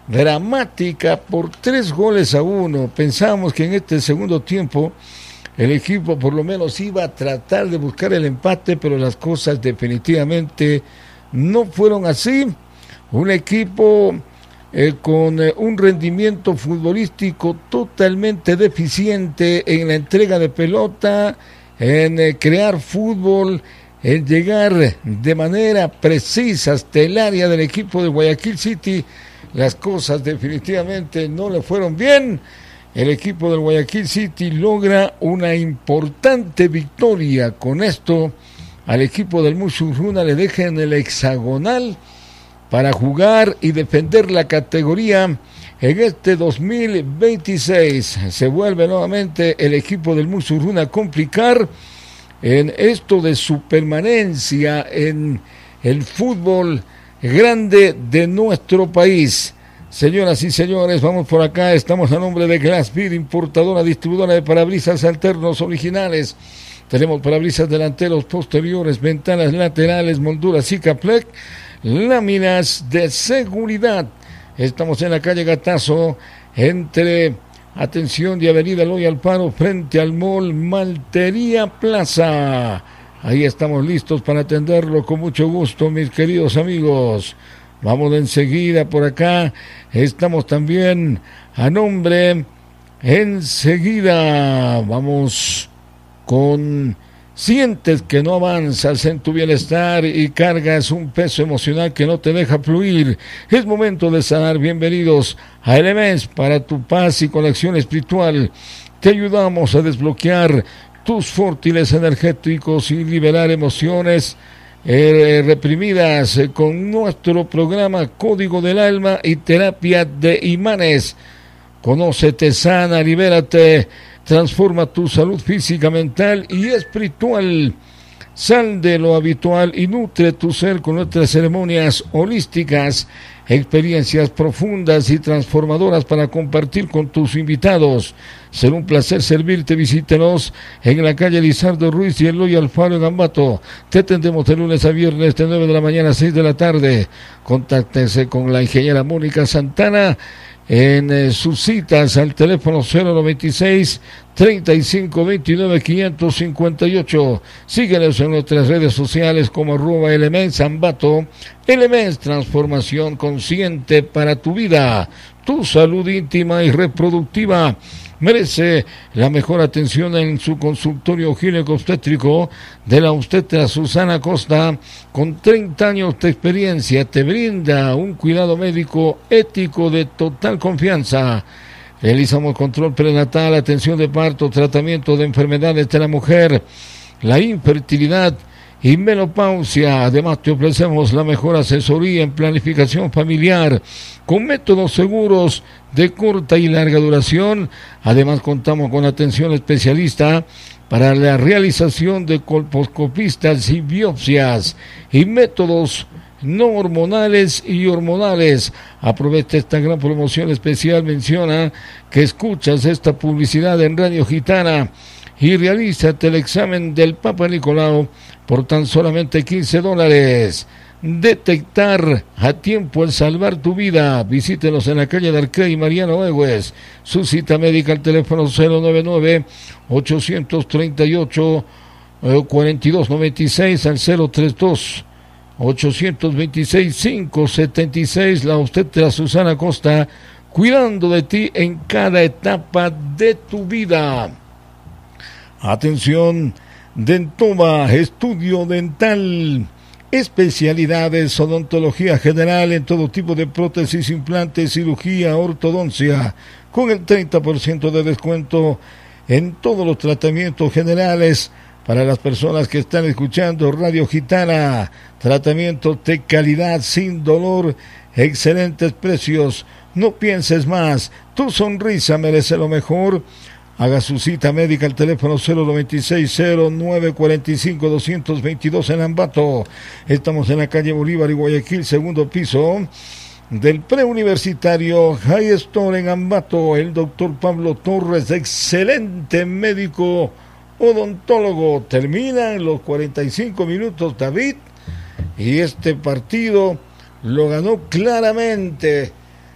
dramática por 3-1. Pensábamos que en este segundo tiempo el equipo por lo menos iba a tratar de buscar el empate, pero las cosas definitivamente no fueron así. Un equipo con un rendimiento futbolístico totalmente deficiente en la entrega de pelota, en crear fútbol, en llegar de manera precisa hasta el área del equipo de Guayaquil City. Las cosas definitivamente no le fueron bien. El equipo del Guayaquil City logra una importante victoria. Con esto, al equipo del Musurruna le deja en el hexagonal para jugar y defender la categoría en este 2026. Se vuelve nuevamente el equipo del Musurruna a complicar en esto de su permanencia en el fútbol grande de nuestro país. Señoras y señores, vamos por acá. Estamos a nombre de Glassbeer, importadora, distribuidora de parabrisas alternos originales. Tenemos parabrisas delanteros, posteriores, ventanas laterales, molduras Cicaplec, láminas de seguridad. Estamos en la calle Gatazo, entre, atención, de Avenida Eloy Alfaro, frente al Mall Maltería Plaza. Ahí estamos listos para atenderlo con mucho gusto, mis queridos amigos. Vamos de enseguida por acá. Estamos también a nombre, enseguida, vamos con... Sientes que no avanzas en tu bienestar y cargas un peso emocional que no te deja fluir. Es momento de sanar. Bienvenidos a Elements para tu paz y conexión espiritual. Te ayudamos a desbloquear tus fórtiles energéticos y liberar emociones reprimidas con nuestro programa Código del Alma y Terapia de Imanes. Conócete, sana, libérate. Transforma tu salud física, mental y espiritual. Sal de lo habitual y nutre tu ser con nuestras ceremonias holísticas, experiencias profundas y transformadoras para compartir con tus invitados. Será un placer servirte. Visítenos en la calle Lizardo Ruiz y Eloy Alfaro en Ambato. Te atendemos de lunes a viernes de 9 de la mañana a 6 de la tarde. Contáctese con la ingeniera Mónica Santana en sus citas al teléfono 096 3529 558. Síguenos en nuestras redes sociales como @Elements Ambato. Elements, transformación consciente para tu vida. Tu salud íntima y reproductiva merece la mejor atención en su consultorio gineco-obstétrico de la obstetra Susana Costa. Con 30 años de experiencia te brinda un cuidado médico ético de total confianza. Realizamos control prenatal, atención de parto, tratamiento de enfermedades de la mujer, la infertilidad y menopausia. Además te ofrecemos la mejor asesoría en planificación familiar con métodos seguros de corta y larga duración. Además contamos con atención especialista para la realización de colposcopistas y biopsias y métodos no hormonales y hormonales. Aprovecha esta gran promoción especial. Menciona que escuchas esta publicidad en Radio Gitana y realízate el examen del Papa Nicolau por tan solamente $15. Detectar a tiempo el salvar tu vida. Visítenos en la calle de Arquea y Mariano Egues. Su cita médica al teléfono 099-838-4296 al 032-826-576. La obstetra Susana Costa, cuidando de ti en cada etapa de tu vida. Atención, Dentoma, estudio dental, especialidades, odontología general en todo tipo de prótesis, implantes, cirugía, ortodoncia, con el 30% de descuento en todos los tratamientos generales. Para las personas que están escuchando Radio Gitana, tratamientos de calidad, sin dolor, excelentes precios. No pienses más, tu sonrisa merece lo mejor. Haga su cita médica al teléfono 096-0945-222 en Ambato. Estamos en la calle Bolívar y Guayaquil, segundo piso del preuniversitario High Store en Ambato. El doctor Pablo Torres, excelente médico odontólogo. Terminan los 45 minutos, David, y este partido lo ganó claramente